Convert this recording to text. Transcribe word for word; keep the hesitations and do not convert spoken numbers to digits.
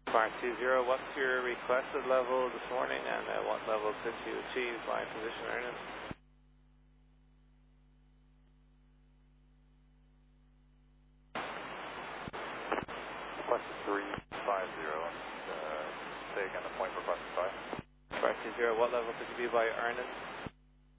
Bar two zero, what's your requested level this morning and uh, what level could you achieve by position earnings? Request three five zero. Uh, say again the point for request five. Bar two zero, what level could you be by earnings?